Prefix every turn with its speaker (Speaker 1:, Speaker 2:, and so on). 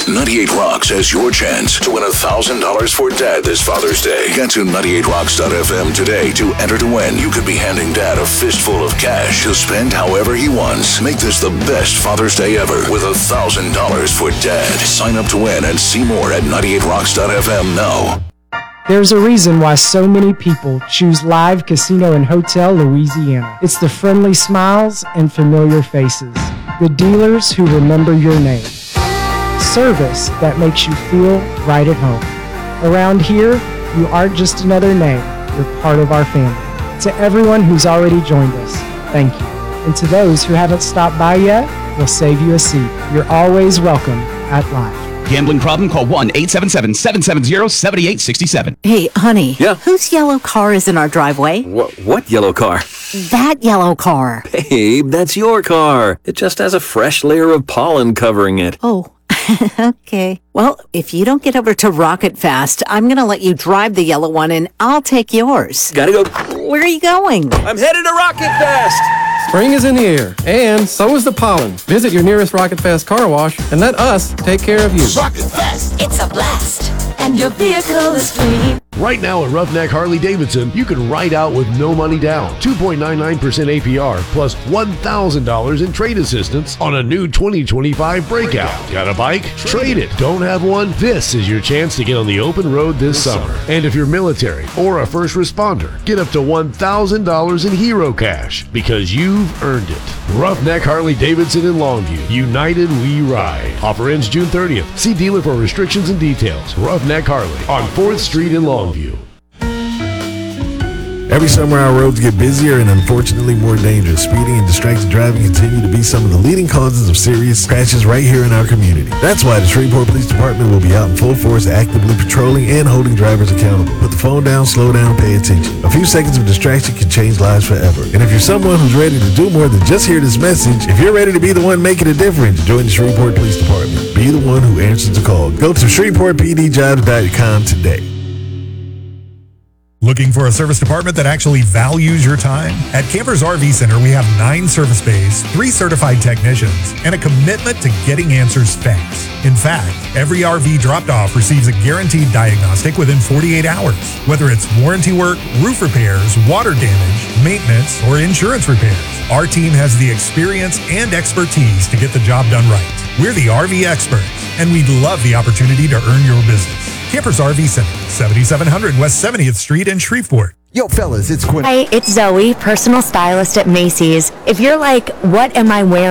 Speaker 1: 98 Rocks has your chance to win $1,000 for Dad this Father's Day. Get to 98rocks.fm today to enter to win. You could be handing Dad a fistful of cash to spend however he wants. Make this the best Father's Day ever with $1,000 for Dad. Sign up to win and see more at 98rocks.fm now.
Speaker 2: There's a reason why so many people choose Live Casino and Hotel Louisiana. It's the friendly smiles and familiar faces. The dealers who remember your name. Service that makes you feel right at home. Around here, you aren't just another name. You're part of our family. To everyone who's already joined us, thank you. And to those who haven't stopped by yet, we'll save you a seat. You're always welcome at Live.
Speaker 3: Gambling problem? Call 1-877-770-7867.
Speaker 4: Hey, honey.
Speaker 5: Yeah?
Speaker 4: Whose yellow car is in our driveway?
Speaker 5: What yellow car?
Speaker 4: That yellow car.
Speaker 5: Babe, that's your car. It just has a fresh layer of pollen covering it.
Speaker 4: Oh, okay. Well, if you don't get over to Rocket Fast, I'm going to let you drive the yellow one and I'll take yours.
Speaker 5: Gotta go.
Speaker 4: Where are you going?
Speaker 5: I'm headed to Rocket Fast.
Speaker 6: Spring is in the air, and so is the pollen. Visit your nearest Rocket Fast car wash and let us take care of you.
Speaker 7: Rocket Fast.
Speaker 8: It's a blast, and your vehicle is free.
Speaker 7: Right now at Roughneck Harley-Davidson, you can ride out with no money down. 2.99% APR plus $1,000 in trade assistance on a new 2025 Breakout. Got a bike? Trade it. Don't have one? This is your chance to get on the open road this summer. And if you're military or a first responder, get up to $1,000 in hero cash because you've earned it. Roughneck Harley-Davidson in Longview. United we ride. Offer ends June 30th. See dealer for restrictions and details. Roughneck Harley on 4th Street in Longview.
Speaker 9: Every summer, our roads get busier and unfortunately more dangerous. Speeding and distracted driving continue to be some of the leading causes of serious crashes right here in our community. That's why the Shreveport Police Department will be out in full force actively patrolling and holding drivers accountable. Put the phone down, slow down, pay attention. A few seconds of distraction can change lives forever. And if you're someone who's ready to do more than just hear this message, if you're ready to be the one making a difference, join the Shreveport Police Department. Be the one who answers the call. Go to ShreveportPDJobs.com today.
Speaker 10: Looking for a service department that actually values your time? At Campers RV Center, we have 9 service bays, 3 certified technicians, and a commitment to getting answers fast. In fact, every RV dropped off receives a guaranteed diagnostic within 48 hours. Whether it's warranty work, roof repairs, water damage, maintenance, or insurance repairs, our team has the experience and expertise to get the job done right. We're the RV experts, and we'd love the opportunity to earn your business. Campers RV Center, 7700 West 70th Street in Shreveport.
Speaker 11: Yo, fellas, it's Quinn.
Speaker 12: Hi, it's Zoe, personal stylist at Macy's. If you're like, what am I wearing?